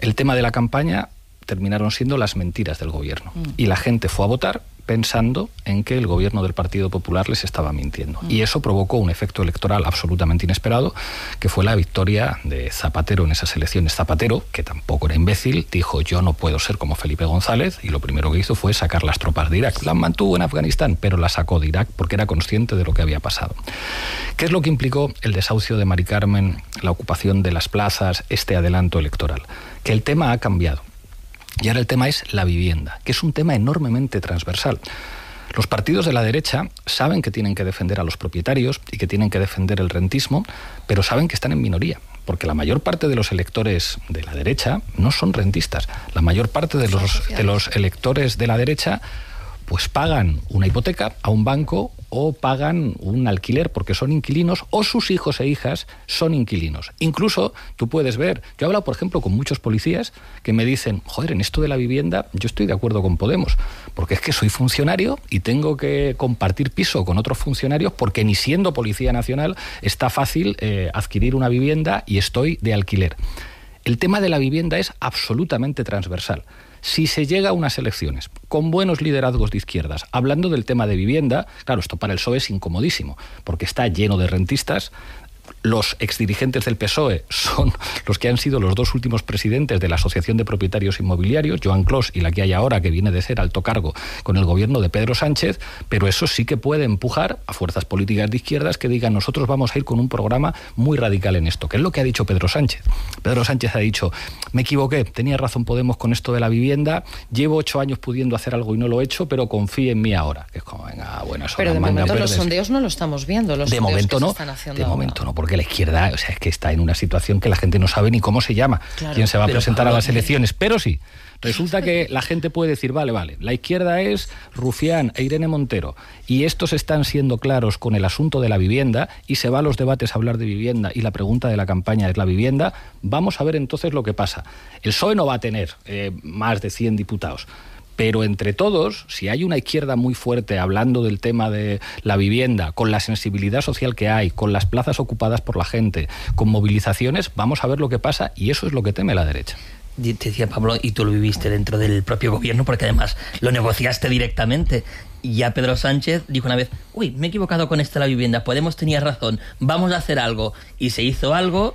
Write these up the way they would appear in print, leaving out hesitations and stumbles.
El tema de la campaña terminaron siendo las mentiras del gobierno. Y la gente fue a votar pensando en que el gobierno del Partido Popular les estaba mintiendo. Y eso provocó un efecto electoral absolutamente inesperado, que fue la victoria de Zapatero en esas elecciones. Zapatero, que tampoco era imbécil, dijo: yo no puedo ser como Felipe González, y lo primero que hizo fue sacar las tropas de Irak. Las mantuvo en Afganistán, pero las sacó de Irak porque era consciente de lo que había pasado. ¿Qué es lo que implicó el desahucio de Mari Carmen, la ocupación de las plazas, este adelanto electoral? Que el tema ha cambiado. Y ahora el tema es la vivienda, que es un tema enormemente transversal. Los partidos de la derecha saben que tienen que defender a los propietarios y que tienen que defender el rentismo, pero saben que están en minoría, porque la mayor parte de los electores de la derecha no son rentistas. La mayor parte de los electores de la derecha pues pagan una hipoteca a un banco o pagan un alquiler porque son inquilinos, o sus hijos e hijas son inquilinos. Incluso tú puedes ver, yo he hablado por ejemplo con muchos policías que me dicen: joder, en esto de la vivienda yo estoy de acuerdo con Podemos, porque es que soy funcionario y tengo que compartir piso con otros funcionarios, porque ni siendo Policía Nacional está fácil adquirir una vivienda y estoy de alquiler. El tema de la vivienda es absolutamente transversal. Si se llega a unas elecciones con buenos liderazgos de izquierdas, hablando del tema de vivienda, claro, esto para el PSOE es incomodísimo, porque está lleno de rentistas. Los exdirigentes del PSOE son los que han sido los dos últimos presidentes de la Asociación de Propietarios Inmobiliarios, Joan Clos y la que hay ahora, que viene de ser alto cargo con el gobierno de Pedro Sánchez, pero eso sí que puede empujar a fuerzas políticas de izquierdas que digan: nosotros vamos a ir con un programa muy radical en esto, que es lo que ha dicho Pedro Sánchez. Pedro Sánchez ha dicho: me equivoqué, tenía razón Podemos con esto de la vivienda, llevo 8 años pudiendo hacer algo y no lo he hecho, pero confíe en mí ahora. Que es como, venga, bueno, eso. Pero de momento los sondeos no lo estamos viendo, los sondeos momento que no, se están haciendo de ahora. momento no, porque la izquierda, o sea, es que está en una situación que la gente no sabe ni cómo se llama, claro, quién se va a presentar a las elecciones, pero sí, resulta que la gente puede decir: vale, la izquierda es Rufián e Irene Montero, y estos están siendo claros con el asunto de la vivienda, y se va a los debates a hablar de vivienda, y la pregunta de la campaña es la vivienda. Vamos a ver entonces lo que pasa. El PSOE no va a tener más de 100 diputados, pero entre todos, si hay una izquierda muy fuerte hablando del tema de la vivienda, con la sensibilidad social que hay, con las plazas ocupadas por la gente, con movilizaciones, vamos a ver lo que pasa, y eso es lo que teme la derecha. Te decía Pablo, y tú lo viviste dentro del propio gobierno, porque además lo negociaste directamente. Y ya Pedro Sánchez dijo una vez: uy, me he equivocado con esto de la vivienda, Podemos tenía razón, vamos a hacer algo. Y se hizo algo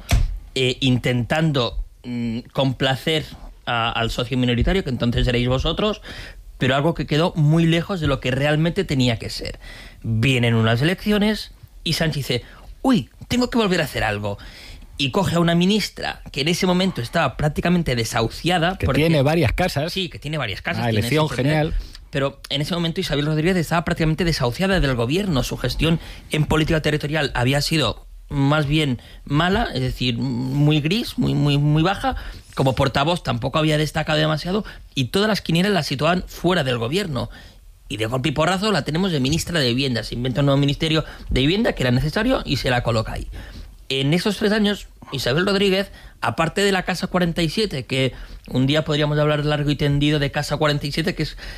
intentando complacer al socio minoritario, que entonces seréis vosotros, pero algo que quedó muy lejos de lo que realmente tenía que ser. Vienen unas elecciones y Sánchez dice: uy, tengo que volver a hacer algo. Y coge a una ministra que en ese momento estaba prácticamente desahuciada. Que tiene varias casas. Sí, que tiene varias casas. Una elección genial. Pero en ese momento Isabel Rodríguez estaba prácticamente desahuciada del gobierno. Su gestión en política territorial había sido más bien mala, es decir, muy gris, muy baja. Como portavoz tampoco había destacado demasiado, y todas las quinielas la situaban fuera del gobierno. Y de golpe y porrazo la tenemos de ministra de Vivienda. Se inventa un nuevo ministerio de Vivienda que era necesario y se la coloca ahí. En esos 3 años, Isabel Rodríguez, aparte de la Casa 47, que un día podríamos hablar largo y tendido de Casa 47, que es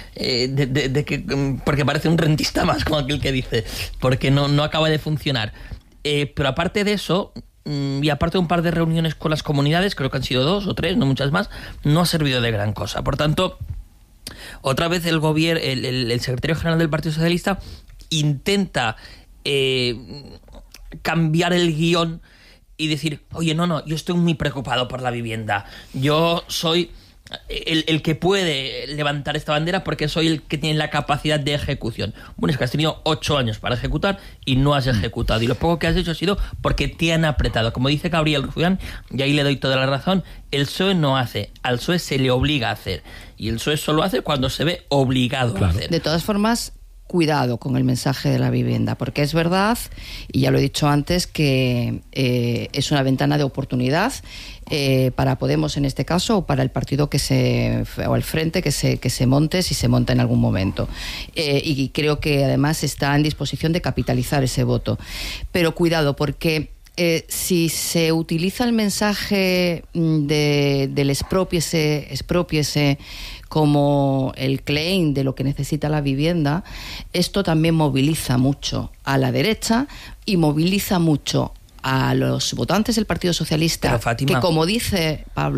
porque parece un rentista más, como aquel que dice, porque no acaba de funcionar. Pero aparte de eso, y aparte de un par de reuniones con las comunidades, creo que han sido 2 o 3, no muchas más, no ha servido de gran cosa. Por tanto, otra vez el gobierno, el secretario general del Partido Socialista intenta cambiar el guión y decir: oye, no, yo estoy muy preocupado por la vivienda, yo soy el que puede levantar esta bandera porque soy el que tiene la capacidad de ejecución. Bueno, es que has tenido 8 años para ejecutar y no has ejecutado, y lo poco que has hecho ha sido porque te han apretado. Como dice Gabriel Rufián, y ahí le doy toda la razón, el PSOE no hace, al PSOE se le obliga a hacer, y el PSOE solo hace cuando se ve obligado a hacer. De todas formas, cuidado con el mensaje de la vivienda, porque es verdad, y ya lo he dicho antes, que es una ventana de oportunidad para Podemos en este caso, o para el partido o el frente que se monte, si se monta en algún momento. Y creo que además está en disposición de capitalizar ese voto. Pero cuidado, porque si se utiliza el mensaje del expropiese como el claim de lo que necesita la vivienda, esto también moviliza mucho a la derecha y moviliza mucho a los votantes del Partido Socialista, pero, Fátima, que, como dice Pablo,